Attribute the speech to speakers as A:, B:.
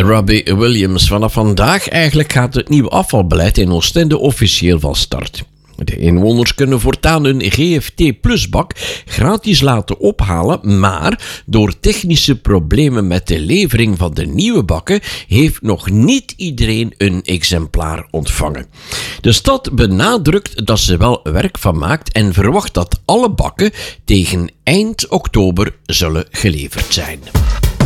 A: Robbie Williams. Vanaf vandaag eigenlijk gaat het nieuwe afvalbeleid in Oostende officieel van start. De inwoners kunnen voortaan hun GFT-plusbak gratis laten ophalen, maar door technische problemen met de levering van de nieuwe bakken heeft nog niet iedereen een exemplaar ontvangen. De stad benadrukt dat ze wel werk van maakt en verwacht dat alle bakken tegen eind oktober zullen geleverd zijn.